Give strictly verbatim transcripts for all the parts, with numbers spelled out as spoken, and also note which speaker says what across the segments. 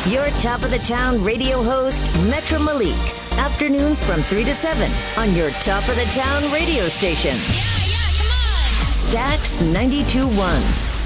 Speaker 1: Your top of the town radio host, Metro Malik. Afternoons from three to seven on your top of the town radio station.
Speaker 2: Yeah, yeah, come on.
Speaker 1: Stax ninety-two point one.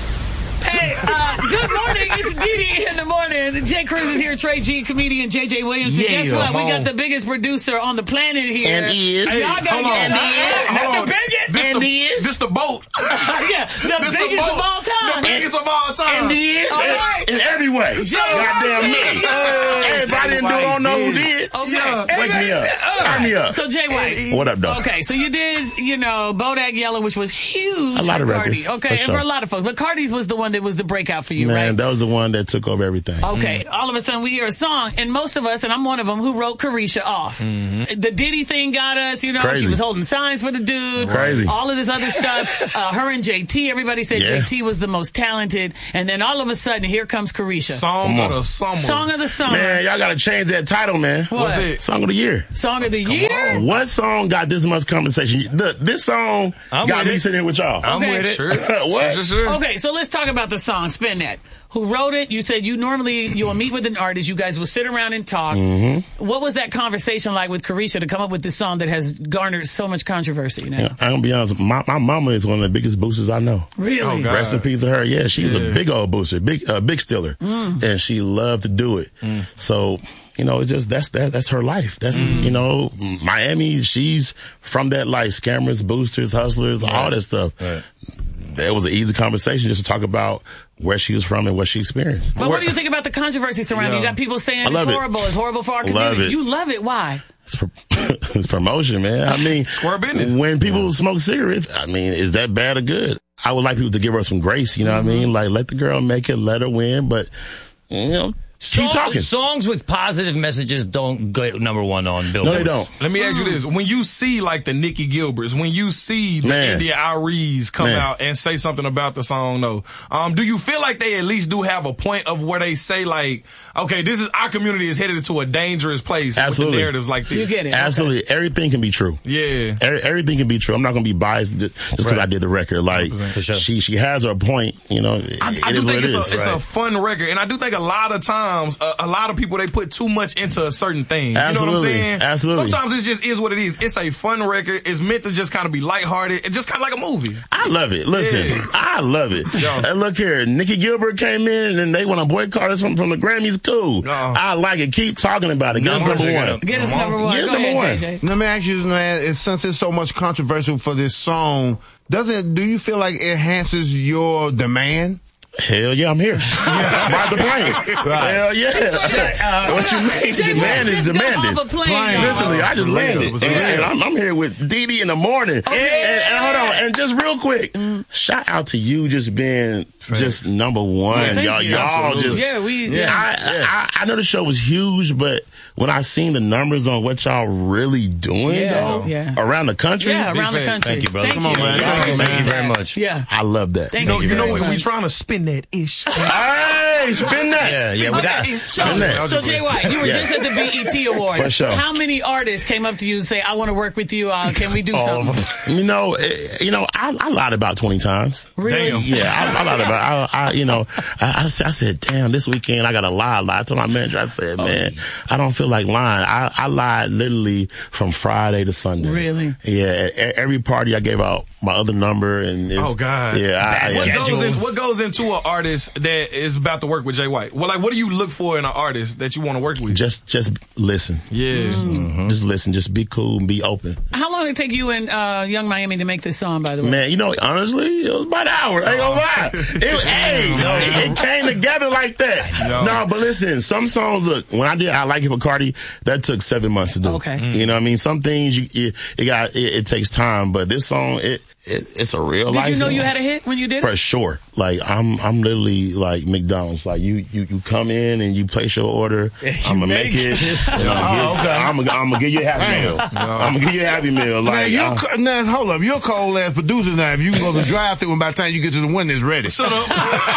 Speaker 3: Hey, uh, good morning. It's Dee Dee in the morning. Jay Cruz is here. Trey G, comedian J J Williams.
Speaker 4: Yeah,
Speaker 3: and guess what? We
Speaker 4: on.
Speaker 3: got the biggest producer on the planet here.
Speaker 5: And is.
Speaker 3: Hey, y'all got
Speaker 4: hold on.
Speaker 3: and
Speaker 4: Hold
Speaker 3: is.
Speaker 4: on.
Speaker 3: The biggest.
Speaker 4: This
Speaker 5: And
Speaker 4: the,
Speaker 5: is.
Speaker 4: this the boat.
Speaker 3: yeah, the
Speaker 4: This
Speaker 3: biggest
Speaker 4: the boat.
Speaker 3: of all time.
Speaker 4: The biggest of all time.
Speaker 5: And is.
Speaker 3: All right.
Speaker 5: In every way. Goddamn me. Hey, if I didn't do, I don't know who did.
Speaker 3: Okay.
Speaker 4: Yeah.
Speaker 5: Wake me up.
Speaker 3: All right.
Speaker 5: Turn me up.
Speaker 3: So, Jay White.
Speaker 5: What up, though?
Speaker 3: Okay, so you did, you know, Bodak Yellow, which was huge
Speaker 5: A lot
Speaker 3: for
Speaker 5: of
Speaker 3: Cardi.
Speaker 5: records,
Speaker 3: Okay,
Speaker 5: for
Speaker 3: and
Speaker 5: sure.
Speaker 3: for a lot of folks. But Cardi's was the one that was the breakout for you,
Speaker 5: Man,
Speaker 3: right?
Speaker 5: that was the one that took over everything.
Speaker 3: Okay, all of a sudden we hear a song, and most of us, and I'm one of them, who wrote Carisha off.
Speaker 5: Mm-hmm.
Speaker 3: The Diddy thing got us, you know,
Speaker 5: Crazy.
Speaker 3: she was holding signs for the dude.
Speaker 5: Crazy.
Speaker 3: All of this other stuff. Uh, her and J T, everybody said
Speaker 5: Yeah.
Speaker 3: J T was the most talented, and then all of a sudden, here comes Carisha.
Speaker 4: Song
Speaker 5: Come
Speaker 4: of
Speaker 5: on.
Speaker 4: the summer.
Speaker 3: Song of the summer.
Speaker 5: Man, y'all gotta change that title, man.
Speaker 3: What?
Speaker 4: What's that?
Speaker 5: Song of the year.
Speaker 3: Song of the year?
Speaker 5: What song got this much conversation? The, this song
Speaker 6: I'm
Speaker 5: got
Speaker 6: with
Speaker 5: me
Speaker 6: it.
Speaker 5: sitting here with y'all.
Speaker 6: I'm
Speaker 3: Okay.
Speaker 6: with it.
Speaker 4: Sure.
Speaker 5: What?
Speaker 4: Sure, sure.
Speaker 3: Okay, so let's talk about the song. Spin that. Who wrote it? You said you normally you will meet with an artist. You guys will sit around and talk.
Speaker 5: Mm-hmm.
Speaker 3: What was that conversation like with Carisha to come up with this song that has garnered so much controversy now?
Speaker 5: I'm gonna be honest. My, my mama is one of the biggest boosters I know.
Speaker 3: Really?
Speaker 4: Oh, God.
Speaker 5: Rest in peace to her. Yeah, she's
Speaker 4: Yeah.
Speaker 5: a big old booster, big uh, big stiller, and she loved to do it. So you know, it's just that's that that's her life. That's you know, Miami. She's from that life. Scammers, boosters, hustlers, all that stuff.
Speaker 6: Right.
Speaker 5: It was an easy conversation just to talk about where she was from and what she experienced.
Speaker 3: But what do you think about the controversy surrounding? You got people saying
Speaker 5: I
Speaker 3: it's
Speaker 5: love it.
Speaker 3: horrible. It's horrible for our
Speaker 5: Love
Speaker 3: community.
Speaker 5: it.
Speaker 3: You love it. Why?
Speaker 5: It's, pro- it's promotion, man. I mean,
Speaker 4: Square business.
Speaker 5: when people smoke cigarettes, I mean, is that bad or good? I would like people to give her some grace, you know what I mean? Like, let the girl make it, let her win, but, you know, keep
Speaker 6: Song-
Speaker 5: talking.
Speaker 6: Songs with positive messages don't go number one on
Speaker 5: No,
Speaker 6: Billboard.
Speaker 5: they don't.
Speaker 4: Let me ask you this. When you see like the Nikki Gilberts, when you see the
Speaker 5: Man.
Speaker 4: India Iries come
Speaker 5: Man.
Speaker 4: out and say something about the song though, um, do you feel like they at least do have a point of where they say like, okay, this is our community is headed to a dangerous place
Speaker 5: Absolutely.
Speaker 4: with the narratives like this?
Speaker 3: You get it.
Speaker 5: Absolutely. Everything can be true.
Speaker 4: Yeah.
Speaker 5: Every, everything can be true. I'm not going to be biased ju- just because
Speaker 4: Right.
Speaker 5: I did the record. Like,
Speaker 6: For sure.
Speaker 5: she she has her point, you know.
Speaker 4: I,
Speaker 5: it
Speaker 4: I
Speaker 5: is
Speaker 4: do
Speaker 5: what
Speaker 4: think
Speaker 5: it
Speaker 4: it's, a,
Speaker 5: is.
Speaker 4: it's a
Speaker 5: Right.
Speaker 4: fun record, and I do think a lot of times, uh, a lot of people they put too much into a certain thing.
Speaker 5: Absolutely.
Speaker 4: You know what I'm saying?
Speaker 5: Absolutely.
Speaker 4: Sometimes it just is what it is. It's a fun record. It's meant to just kind of be lighthearted. It's just kind of like a movie.
Speaker 5: I love it. Listen,
Speaker 4: Yeah.
Speaker 5: I love it.
Speaker 4: Yeah.
Speaker 5: And look here, Nikki Gilbert came in and they want to boycott us from, from the Grammys. Cool.
Speaker 4: Uh-uh.
Speaker 5: I like it. Keep talking about it. Get us
Speaker 4: No,
Speaker 5: number
Speaker 4: check it
Speaker 5: one.
Speaker 4: out.
Speaker 3: Get us
Speaker 4: Come on.
Speaker 3: number one.
Speaker 5: Get us
Speaker 3: Go
Speaker 5: number
Speaker 3: ahead,
Speaker 5: one.
Speaker 3: J J.
Speaker 7: Let me ask you, man, it's, since there's so much controversy for this song, doesn't do you feel like it enhances your demand?
Speaker 5: Hell yeah, I'm here. Ride the plane. Hell yeah. What you mean?
Speaker 3: Jay
Speaker 5: Demand
Speaker 3: White
Speaker 5: is
Speaker 3: just got
Speaker 5: demanded.
Speaker 3: off a plane, y'all.
Speaker 5: Literally, I just landed.
Speaker 4: Was
Speaker 5: And,
Speaker 4: real.
Speaker 5: and I'm, I'm here with Dee Dee in the morning. And, and hold on, and just real quick, shout out to you just being just number one.
Speaker 4: thank
Speaker 5: y'all,
Speaker 4: you.
Speaker 5: y'all
Speaker 4: Absolutely.
Speaker 5: just.
Speaker 3: Yeah, we.
Speaker 5: I,
Speaker 3: Yeah.
Speaker 5: I, I know the show was huge, but when I seen the numbers on what y'all really doing
Speaker 3: Yeah,
Speaker 5: though,
Speaker 3: yeah.
Speaker 5: around the country,
Speaker 3: Yeah, around the
Speaker 4: fan.
Speaker 3: country.
Speaker 6: Thank you, brother.
Speaker 3: Thank
Speaker 6: Come
Speaker 3: you.
Speaker 6: on, man.
Speaker 3: Yeah,
Speaker 6: Thank you,
Speaker 3: appreciate
Speaker 6: thank you very
Speaker 3: that.
Speaker 6: much.
Speaker 3: Yeah.
Speaker 5: I love that.
Speaker 3: Thank
Speaker 4: No,
Speaker 3: you
Speaker 4: you know
Speaker 3: very
Speaker 4: what? We
Speaker 3: much.
Speaker 4: trying to spin that ish.
Speaker 5: Hey, spin that.
Speaker 6: Yeah, yeah. Without,
Speaker 3: So,
Speaker 5: Spin that.
Speaker 3: so Jay White, you were
Speaker 5: Yeah.
Speaker 3: just at the B E T Awards.
Speaker 5: For sure.
Speaker 3: How many artists came up to you and say, "I want to work with you. Uh, can we do
Speaker 6: all of
Speaker 3: something?"
Speaker 6: them.
Speaker 5: You know, eh, you know, I, I lied about twenty times.
Speaker 3: Really?
Speaker 4: Damn.
Speaker 5: Yeah, I, I lied about. I, I you know, I, I, I said, damn, this weekend I got to lie. lie. I told my manager, I said, man, I don't feel like lying. I, I lied literally from Friday to Sunday.
Speaker 3: Really?
Speaker 5: Yeah. At, at every party, I gave out my other number, and it's,
Speaker 4: Oh, God.
Speaker 5: yeah. I, I,
Speaker 4: What
Speaker 5: yeah.
Speaker 4: goes, in, what goes into an artist that is about to work with Jay White? Well, like, what do you look for in an artist that you want to work with?
Speaker 5: Just, just listen.
Speaker 4: Yeah.
Speaker 5: Mm-hmm. Just listen. Just be cool and be open.
Speaker 3: How long did it take you and uh, Young Miami to make this song, by the way?
Speaker 5: Man, you know, honestly, it was about an hour. I ain't gonna lie. It, hey, it, it came together like that.
Speaker 4: Yo.
Speaker 5: No, but listen, some songs, look, when I did I Like It for Cardi, that took seven months to do.
Speaker 3: Okay.
Speaker 4: Mm.
Speaker 5: You know what I mean? Some things, you, it, it got, it, it takes time, but this song, it, it it's a real
Speaker 3: Did
Speaker 5: life
Speaker 3: you know
Speaker 5: song.
Speaker 3: you had a hit when you did
Speaker 5: For
Speaker 3: it?
Speaker 5: sure. Like, I'm I'm literally like McDonald's. Like, you you, you come in and you place your order. I'm going to make it. And I'm going to I'm gonna give you a Happy Meal. I'm going to give you a Happy Meal.
Speaker 7: Now,
Speaker 5: Like,
Speaker 7: you
Speaker 5: uh,
Speaker 7: co- now, hold up. You're a cold ass producer now. If you can go to the drive through and by the time you get to the window, it's ready.
Speaker 4: Shut up.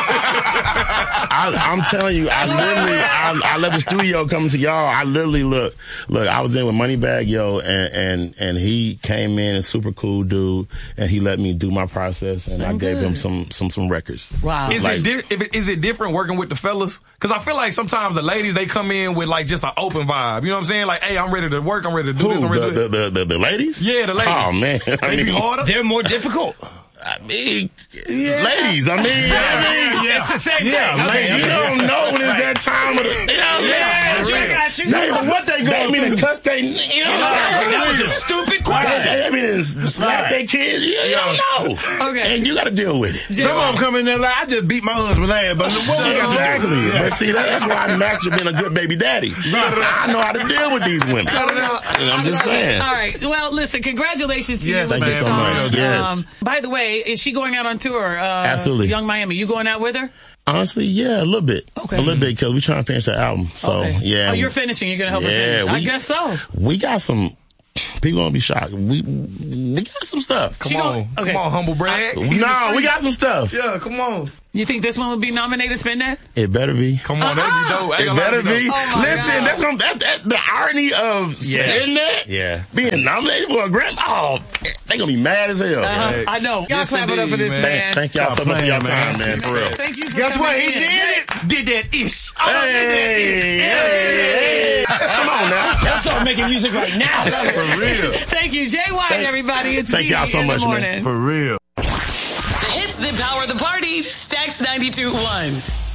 Speaker 5: I, I'm telling you, I literally, I, I left the studio coming to y'all. I literally look, look. I was in with Moneybag Yo, and and and he came in, a super cool dude, and he he let me do my process, and I
Speaker 3: I'm
Speaker 5: gave
Speaker 3: good.
Speaker 5: him some some some records.
Speaker 3: Wow.
Speaker 4: Is
Speaker 5: Like-
Speaker 4: it di- if it, is it different working with the fellas? Because I feel like sometimes the ladies they come in with like just an open vibe. You know what I'm saying? Like, hey, I'm ready to work. I'm ready to do
Speaker 5: Who,
Speaker 4: this. I'm ready
Speaker 5: the,
Speaker 4: to do
Speaker 5: the, the, the, the ladies?
Speaker 4: Yeah, the ladies.
Speaker 5: Oh, man. I
Speaker 4: They be
Speaker 5: mean,
Speaker 4: harder.
Speaker 6: They're more difficult.
Speaker 5: I mean, ladies, I mean, I mean,
Speaker 6: It's the same
Speaker 5: yeah,
Speaker 6: thing.
Speaker 5: ladies,
Speaker 6: Okay,
Speaker 5: you
Speaker 6: okay.
Speaker 5: don't know when it's that time of the, you know,
Speaker 6: Yeah,
Speaker 5: yeah,
Speaker 6: I got you.
Speaker 5: Not even what they go. I mean, to cuss they, you know,
Speaker 6: That was a stupid question.
Speaker 5: I mean, slap their kids. You, you don't know.
Speaker 3: Okay.
Speaker 5: And you got to deal with it.
Speaker 7: Some of them come in there like, I just beat my husband's ass, but what we got to
Speaker 5: Exactly.
Speaker 7: do?
Speaker 5: But see, that's why Master been a good baby daddy. I know how to deal with these women. I'm just saying.
Speaker 3: All right. Well, listen, congratulations to
Speaker 7: Yes,
Speaker 3: you with
Speaker 5: Thank
Speaker 3: the
Speaker 5: you so
Speaker 3: song.
Speaker 5: much. Yes.
Speaker 3: Um, by the way, is she going out on tour? Uh,
Speaker 5: Absolutely.
Speaker 3: Young Miami. You going out with her?
Speaker 5: Honestly, yeah, a little bit.
Speaker 3: Okay.
Speaker 5: A little bit because we're trying to finish the album. So,
Speaker 3: Okay.
Speaker 5: yeah.
Speaker 3: Oh, you're finishing. You're going to help her
Speaker 5: Yeah,
Speaker 3: finish. I
Speaker 5: we-
Speaker 3: guess so.
Speaker 5: We got some. People gonna be shocked. We we got some stuff.
Speaker 4: Come
Speaker 3: She
Speaker 4: on,
Speaker 3: gon- okay.
Speaker 4: come on, humble brag.
Speaker 5: No, we got some stuff.
Speaker 4: Yeah, come on.
Speaker 3: You think this one would be nominated, Spin That?
Speaker 5: It better be.
Speaker 4: Come on, that'd be dope. I ain't
Speaker 5: It
Speaker 4: gonna lie
Speaker 5: better
Speaker 4: to you,
Speaker 5: be.
Speaker 4: though.
Speaker 3: Oh, my
Speaker 5: Listen,
Speaker 3: God.
Speaker 5: that's gonna, that, that, the irony of
Speaker 6: Yeah.
Speaker 5: saying that.
Speaker 6: Yeah.
Speaker 5: Being nominated for a Grammy. Oh, they gonna be mad as hell.
Speaker 3: Uh-huh.
Speaker 4: Right.
Speaker 3: I know. Y'all
Speaker 4: Yes,
Speaker 3: clap it up for
Speaker 4: indeed,
Speaker 3: this
Speaker 4: man.
Speaker 3: man.
Speaker 5: Thank, thank y'all so much for your
Speaker 7: playing,
Speaker 5: time,
Speaker 7: man.
Speaker 5: man. For real.
Speaker 3: Thank you for
Speaker 7: Guess what?
Speaker 3: coming
Speaker 7: He
Speaker 3: in.
Speaker 7: did it.
Speaker 4: Did that ish. Oh,
Speaker 5: Hey,
Speaker 4: did that ish.
Speaker 5: hey, hey, hey. Come on now.
Speaker 6: Let's start making music right now.
Speaker 7: For real.
Speaker 3: Thank you, Jay White,
Speaker 5: Thank-
Speaker 3: everybody. It's
Speaker 5: thank
Speaker 3: Dee
Speaker 5: y'all
Speaker 3: Dee
Speaker 5: so
Speaker 3: in
Speaker 5: much,
Speaker 3: the
Speaker 5: man.
Speaker 3: morning.
Speaker 7: For real.
Speaker 3: The hits that power the party. Stacks ninety-two point one.